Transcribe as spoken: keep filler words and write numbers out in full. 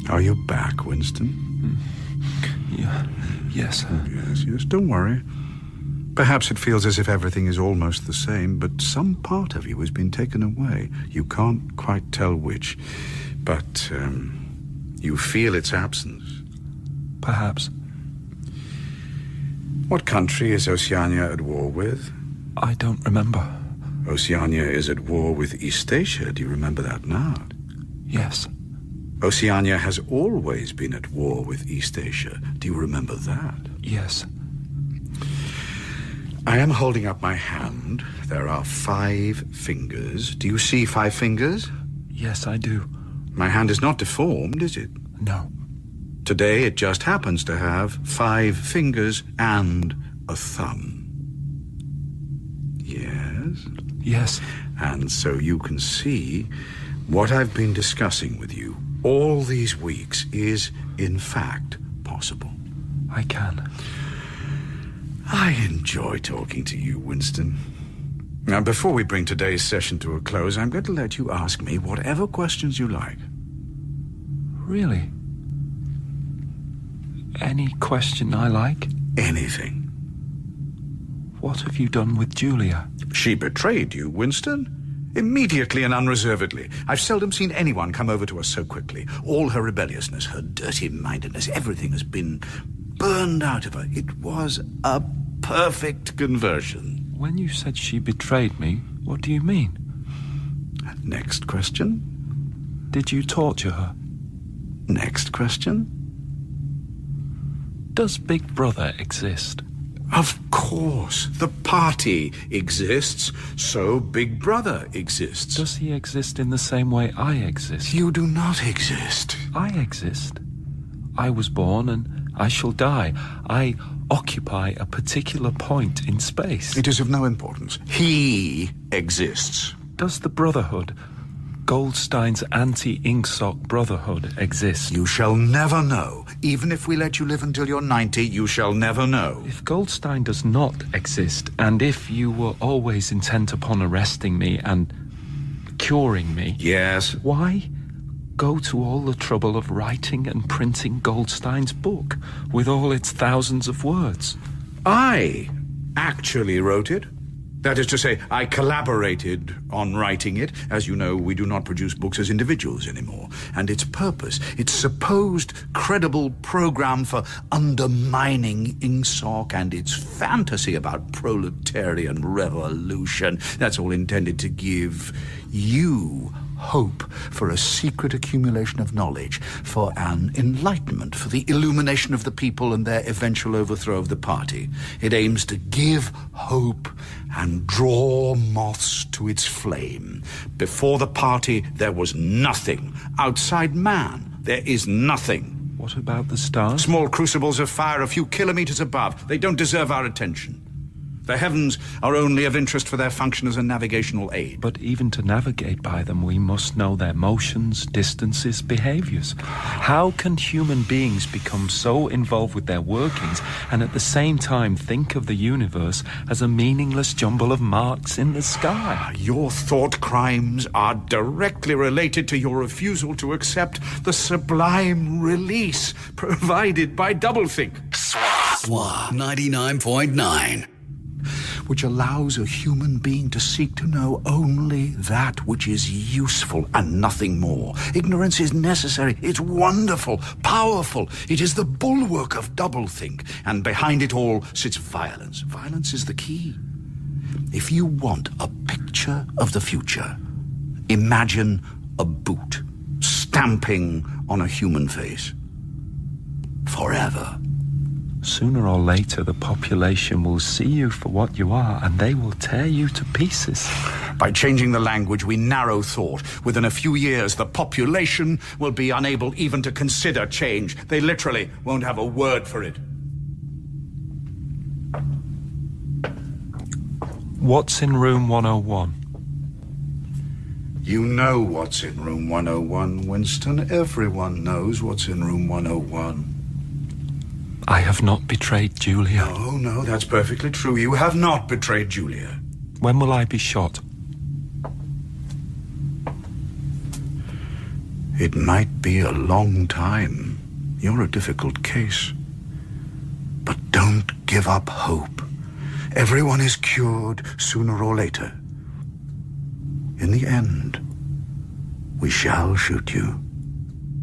Are you back, Winston? Mm. Yeah. Yes, sir. Yes, yes, don't worry. Perhaps it feels as if everything is almost the same, but some part of you has been taken away. You can't quite tell which, but um, you feel its absence. Perhaps. What country is Oceania at war with? I don't remember. Oceania is at war with Eastasia. Do you remember that now? Yes. Oceania has always been at war with Eastasia. Do you remember that? Yes. I am holding up my hand. There are five fingers. Do you see five fingers? Yes, I do. My hand is not deformed, is it? No. Today it just happens to have five fingers and a thumb. Yes? Yes. And so you can see what I've been discussing with you all these weeks is, in fact, possible. I can. I enjoy talking to you, Winston. Now, before we bring today's session to a close, I'm going to let you ask me whatever questions you like. Really? Any question I like? Anything. What have you done with Julia? She betrayed you, Winston. Immediately and unreservedly. I've seldom seen anyone come over to us so quickly. All her rebelliousness, her dirty-mindedness, everything has been burned out of her. It was a perfect conversion. When you said she betrayed me, what do you mean? Next question. Did you torture her? Next question. Does Big Brother exist? Of course. The party exists, so Big Brother exists. Does he exist in the same way I exist? You do not exist. I exist. I was born and I shall die. I occupy a particular point in space. It is of no importance. He exists. Does the Brotherhood, Goldstein's anti-Ingsoc Brotherhood, exist? You shall never know. Even if we let you live until you're ninety, you shall never know. If Goldstein does not exist, and if you were always intent upon arresting me and curing me... Yes? Why go to all the trouble of writing and printing Goldstein's book with all its thousands of words? I actually wrote it. That is to say, I collaborated on writing it. As you know, we do not produce books as individuals anymore. And its purpose, its supposed credible program for undermining Ingsoc and its fantasy about proletarian revolution, that's all intended to give you hope for a secret accumulation of knowledge, for an enlightenment, for the illumination of the people and their eventual overthrow of the party. It aims to give hope and draw moths to its flame. Before the party, there was nothing. Outside man, there is nothing. What about the stars? Small crucibles of fire a few kilometers above. They don't deserve our attention. The heavens are only of interest for their function as a navigational aid. But even to navigate by them, we must know their motions, distances, behaviors. How can human beings become so involved with their workings and at the same time think of the universe as a meaningless jumble of marks in the sky? Your thought crimes are directly related to your refusal to accept the sublime release provided by Doublethink. S W A ninety-nine point nine. Which allows a human being to seek to know only that which is useful and nothing more. Ignorance is necessary, it's wonderful, powerful. It is the bulwark of Doublethink, and behind it all sits violence. Violence is the key. If you want a picture of the future, imagine a boot stamping on a human face. Forever. Sooner or later, the population will see you for what you are, and they will tear you to pieces. By changing the language, we narrow thought. Within a few years, the population will be unable even to consider change. They literally won't have a word for it. What's in room one oh one? You know what's in room one oh one, Winston. Everyone knows what's in room one oh one. I have not betrayed Julia. No, no, that's perfectly true. You have not betrayed Julia. When will I be shot? It might be a long time. You're a difficult case. But don't give up hope. Everyone is cured sooner or later. In the end, we shall shoot you.